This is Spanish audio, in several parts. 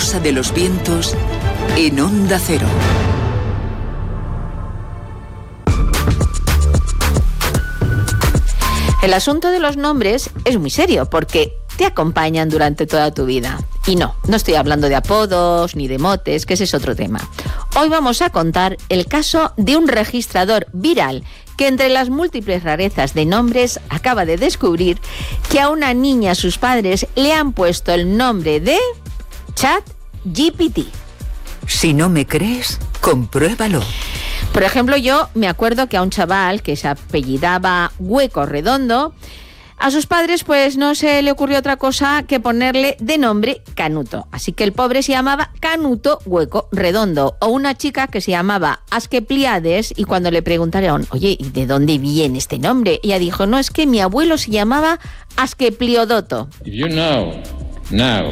Rosa de los Vientos en Onda Cero. El asunto de los nombres es muy serio porque te acompañan durante toda tu vida. Y no estoy hablando de apodos ni de motes, que ese es otro tema. Hoy vamos a contar el caso de un registrador viral que entre las múltiples rarezas de nombres acaba de descubrir que a una niña sus padres le han puesto el nombre de ChatGPT. Si no me crees, compruébalo. Por ejemplo, yo me acuerdo que a un chaval que se apellidaba Hueco Redondo, a sus padres pues no se le ocurrió otra cosa que ponerle de nombre Canuto. Así que el pobre se llamaba Canuto Hueco Redondo. O una chica que se llamaba Asclepiades, y cuando le preguntaron, oye, ¿y de dónde viene este nombre? Ella dijo, no, es que mi abuelo se llamaba Asclepliodoto. You know now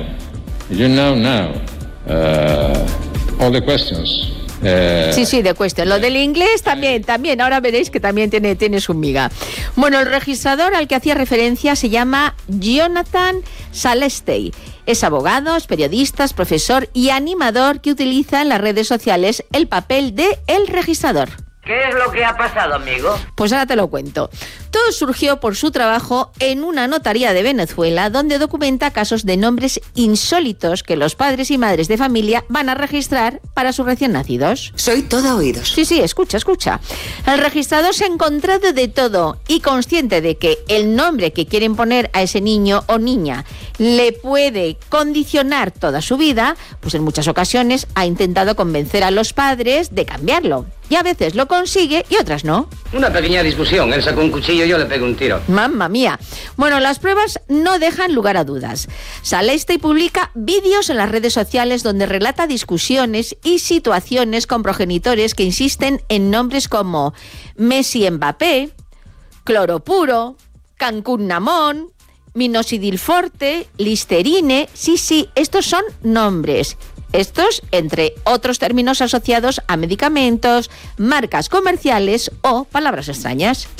all the questions. Sí, de cuestión. Lo del inglés también. Ahora veréis que también tiene su miga. Bueno, el registrador al que hacía referencia se llama Jonathan Salestey. Es abogado, es periodista, es profesor y animador que utiliza en las redes sociales el papel de el registrador. ¿Qué es lo que ha pasado, amigo? Pues ahora te lo cuento. Todo surgió por su trabajo en una notaría de Venezuela, donde documenta casos de nombres insólitos que los padres y madres de familia van a registrar para sus recién nacidos. Soy toda oídos. Sí, escucha. El registrador se ha encontrado de todo y consciente de que el nombre que quieren poner a ese niño o niña le puede condicionar toda su vida, pues en muchas ocasiones ha intentado convencer a los padres de cambiarlo. Y a veces lo consigue y otras no. Una pequeña discusión, él sacó un cuchillo y yo le pego un tiro. ¡Mamma mía! Bueno, las pruebas no dejan lugar a dudas. Salestey publica vídeos en las redes sociales donde relata discusiones y situaciones con progenitores que insisten en nombres como Messi Mbappé, Cloropuro, Cancún Namón, Minoxidil Forte, Listerine. Sí, estos son nombres. Estos, entre otros términos asociados a medicamentos, marcas comerciales o palabras extrañas.